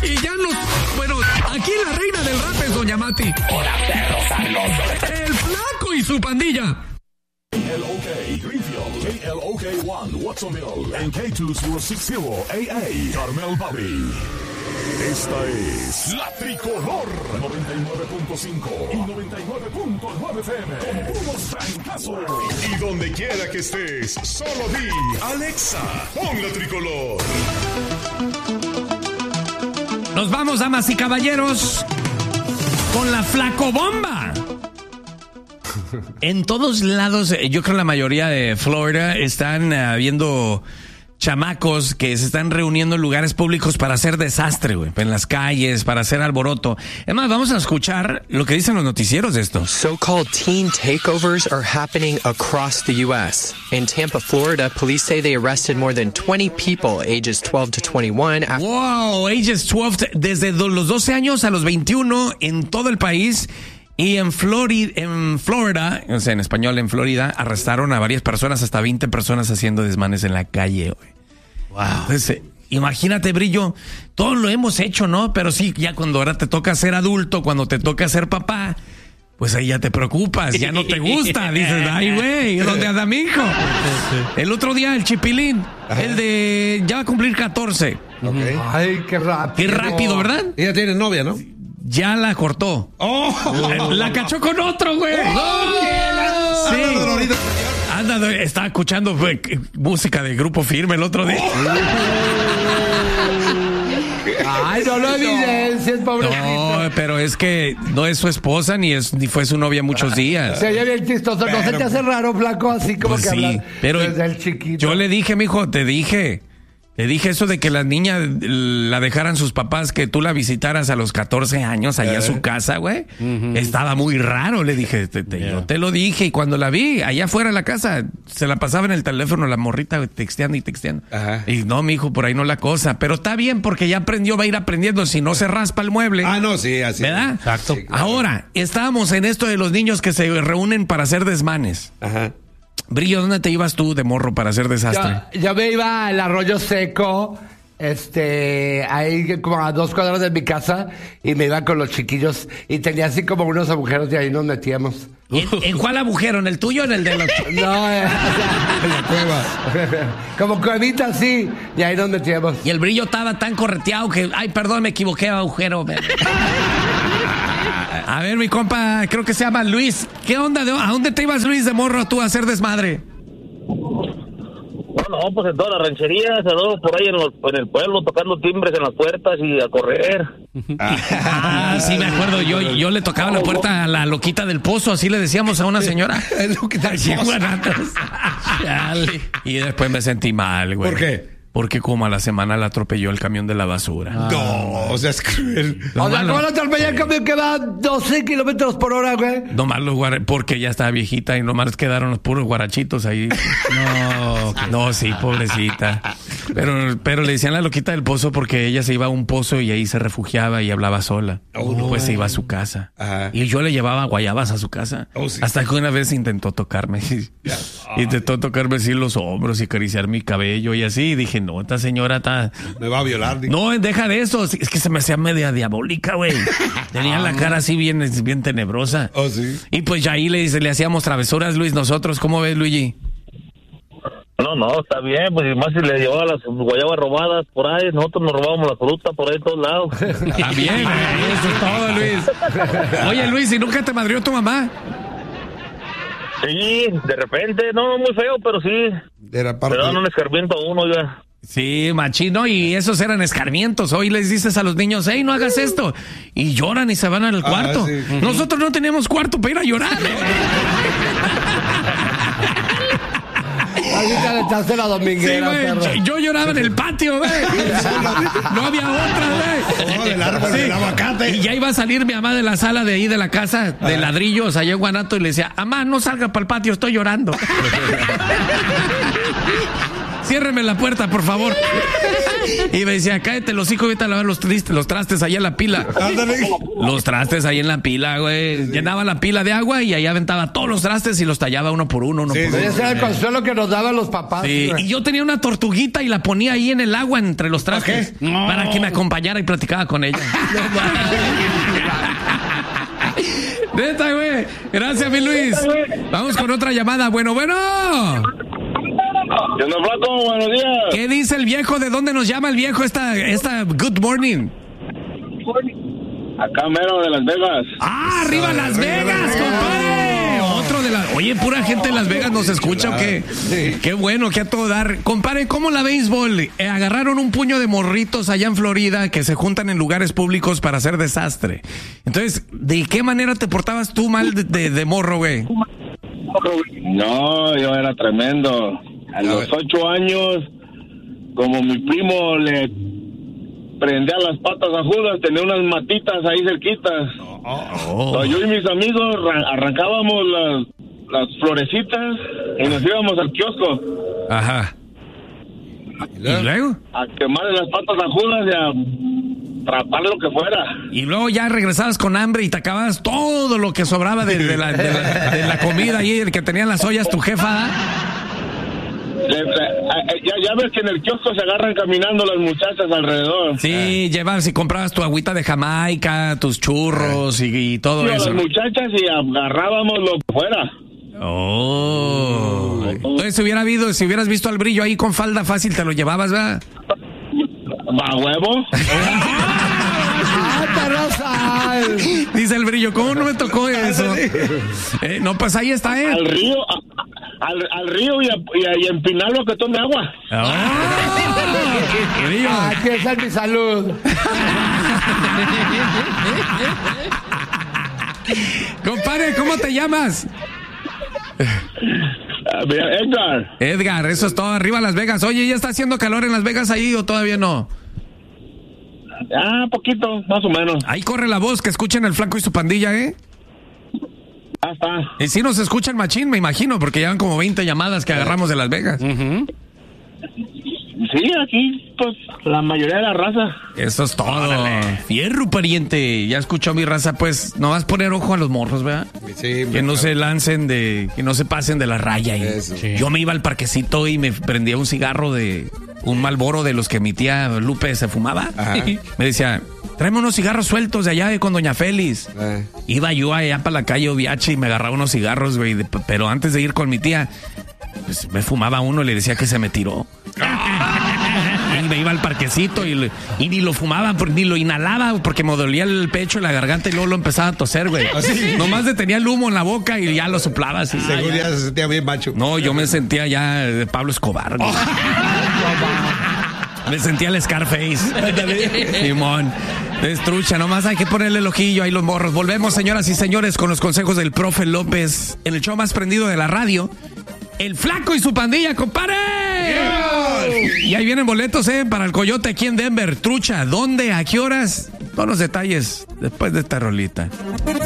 Y ya nos... Bueno, aquí la reina del rap es Doña Mati. ¡Hola, perro sabroso! El Flaco y su pandilla. KLOK Greenfield, KLOK 1 Watsonville, en K2060 AA, Carmel Valley. Esta es la Tricolor 99.5 y 99.9 FM con puros trancazos. Y donde quiera que estés, solo di Alexa, pon la Tricolor. Nos vamos, damas y caballeros, con la Flacobomba. En todos lados, yo creo la mayoría de Florida están viendo chamacos que se están reuniendo en lugares públicos para hacer desastre, güey, en las calles, para hacer alboroto. Es más, vamos a escuchar lo que dicen los noticieros de esto. So-called teen takeovers are happening across the U.S. In Tampa, Florida, police say they arrested more than 20 people ages 12 to 21. Wow, ages 12, desde los 12 años a los 21 en todo el país. Y en Florida, o sea, en español, en Florida, arrestaron a varias personas, hasta 20 personas haciendo desmanes en la calle, güey. Wow. Entonces, imagínate, Brillo, todos lo hemos hecho, ¿no? Pero sí, ya cuando ahora te toca ser adulto, cuando te toca ser papá, pues ahí ya te preocupas, ya no te gusta. Dices, ay, güey, ¿dónde anda mi hijo? El otro día, el Chipilín, el de, ya va a cumplir 14. Okay. Ay, qué rápido. Qué rápido, ¿verdad? Ella tiene novia, ¿no? Ya la cortó. Oh. La cachó con otro, güey. Sí. Anda, estaba escuchando música de Grupo Firme el otro día. Ay, no lo evidencias, pobrecito. No, pero es que no es su esposa ni fue su novia muchos días. Se oye bien chistoso. No se te hace raro, Flaco, así como pues que sí, hablar pero desde el chiquito. Yo le dije, mijo, te dije eso de que la niña la dejaran sus papás, que tú la visitaras a los 14 años allá a su casa, güey. Estaba muy raro, le dije. Yo te lo dije, y cuando la vi allá afuera de la casa, se la pasaba en el teléfono la morrita texteando y texteando. Ajá. Y no, mijo, por ahí no la cosa. Pero está bien, porque ya aprendió, va a ir aprendiendo. Si no se raspa el mueble. Ah, no, sí, así. ¿Verdad? Exacto. Sí, claro. Ahora, estábamos en esto de los niños que se reúnen para hacer desmanes. Ajá. Brillo, ¿dónde te ibas tú de morro para hacer desastre? Yo me iba al Arroyo Seco, ahí como a 2 cuadras de mi casa, y me iba con los chiquillos, y tenía así como unos agujeros, y ahí nos metíamos. ¿En cuál agujero? ¿En el tuyo o en el de los...? No, en la cueva. Como cuevita, sí, y ahí nos metíamos. Y el Brillo estaba tan correteado que, ay, perdón, me equivoqué, agujero. A ver, mi compa, creo que se llama Luis. ¿Qué onda? ¿A dónde te ibas, Luis, de morro tú a hacer desmadre? No, pues en todas las rancherías, por ahí en el pueblo, tocando timbres en las puertas y a correr. Sí, me acuerdo. Yo le tocaba la puerta a la loquita del pozo, así le decíamos a una señora. Loquita del pozo. Y después me sentí mal, güey. ¿Por qué? Porque como a la semana la atropelló el camión de la basura. No, o sea, es cruel. No, o sea, ¿cómo la atropelló el camión que va 12 kilómetros por hora, güey? Nomás porque ya estaba viejita y nomás quedaron los puros guarachitos ahí. No, sí, pobrecita. Pero le decían la loquita del pozo porque ella se iba a un pozo y ahí se refugiaba y hablaba sola. Pues se iba a su casa. Ajá. Y yo le llevaba guayabas a su casa. Sí. Hasta que una vez intentó tocarme. Intentó tocarme así los hombros y acariciar mi cabello y así. Y dije, no, esta señora está... Me va a violar. No, deja de eso. Es que se me hacía media diabólica, güey. Tenía la cara así bien tenebrosa. Oh, sí. Y pues ya ahí le hacíamos travesuras, Luis, nosotros. ¿Cómo ves, Luigi? No, está bien, pues y más si le llevaba las guayabas robadas por ahí, nosotros nos robábamos la fruta por ahí de todos lados. Está bien, eso es todo, Luis. Oye, Luis, ¿y nunca te madrió tu mamá? Sí, de repente, no muy feo, pero sí. Era parte... Pero dan un escarmiento a uno, ya. Sí, machino, y esos eran escarmientos. Hoy les dices a los niños, hey, no hagas esto. Y lloran y se van al cuarto. Sí. Nosotros no teníamos cuarto para ir a llorar. Así te aventaste la dominguera, sí, perro. Yo lloraba en el patio, güey. No había otra, güey. Oh, del árbol del aguacate. Y ya iba a salir mi mamá de la sala de ahí de la casa, de ladrillos, allá en Guanato, y le decía, mamá, no salga para el patio, estoy llorando. ciérreme la puerta, por favor. Y me decía, cállate los hijos, vete a lavar los trastes ahí en la pila. Los trastes ahí en la pila, güey. Llenaba la pila de agua y ahí aventaba todos los trastes y los tallaba uno por uno, por uno. Ese era el consuelo que nos daban los papás. Sí, y yo tenía una tortuguita y la ponía ahí en el agua entre los trastes. Para que me acompañara y platicaba con ella. Neta, güey. Gracias, mi Luis. Vamos con otra llamada. Bueno. Yo no, Flaco, buenos días. ¿Qué dice el viejo? ¿De dónde nos llama el viejo esta Good Morning? Acá mero de Las Vegas. ¡Ah, arriba Las Vegas, compadre! Otro de las... Oye, pura gente de Las Vegas nos escucha, ¿o qué? Sí. Qué bueno, que a todo dar. Compadre, ¿cómo la béisbol? Agarraron un puño de morritos allá en Florida que se juntan en lugares públicos para hacer desastre. Entonces, ¿de qué manera te portabas tú mal de morro, güey? No, yo era tremendo. A los 8 años, como mi primo le prendía las patas a Judas, tenía unas matitas ahí cerquitas. Yo y mis amigos arrancábamos las florecitas y nos íbamos al kiosco. Ajá. ¿Y luego? A quemarle las patas a Judas y a trapar lo que fuera. Y luego ya regresabas con hambre y te acababas todo lo que sobraba de la comida ahí, el que tenía las ollas tu jefa. Ya ves que en el kiosco se agarran caminando las muchachas alrededor. Sí, llevabas y comprabas tu agüita de Jamaica, tus churros y todo eso. Las muchachas y agarrábamos lo que fuera. Entonces si hubieras visto al Brillo ahí con falda fácil, te lo llevabas, ¿verdad? ¿Va huevo? Dice el Brillo, ¿cómo no me tocó eso? No, pues ahí está, al río y a empinar lo que tome agua. Aquí está mi salud. Compadre, ¿cómo te llamas? Edgar, eso es todo. Arriba Las Vegas. Oye, ¿ya está haciendo calor en Las Vegas ahí o todavía no? Poquito, más o menos. Ahí corre la voz, que escuchen el Flaco y su pandilla, Está. Y sí nos escuchan machín, me imagino, porque llevan como 20 llamadas que agarramos de Las Vegas. Sí, aquí, pues, la mayoría de la raza. Eso es todo. Órale. Fierro, pariente. Ya escuchó mi raza, pues, no vas a poner ojo a los morros, ¿verdad? Sí. Que no se lancen que no se pasen de la raya. Sí. Yo me iba al parquecito y me prendía un cigarro un Marlboro de los que mi tía Lupe se fumaba. Me decía, tráeme unos cigarros sueltos de allá con Doña Félix. Iba yo allá para la calle Oviache y me agarraba unos cigarros, güey. Pero antes de ir con mi tía, pues me fumaba uno y le decía que se me tiró. Y me iba al parquecito y ni lo fumaba, ni lo inhalaba porque me dolía el pecho y la garganta y luego lo empezaba a toser, güey. Nomás detenía el humo en la boca y ya lo soplaba así. Seguro ya se sentía bien macho. No, yo me sentía ya de Pablo Escobar, güey. Me sentía el Scarface. Simón. Destrucha, nomás hay que ponerle el ojillo ahí los morros. Volvemos, señoras y señores, con los consejos del profe López en el show más prendido de la radio. El Flaco y su pandilla, compadre. Yes. Y ahí vienen boletos, para el Coyote aquí en Denver. Trucha, ¿dónde? ¿A qué horas? Todos los detalles después de esta rolita.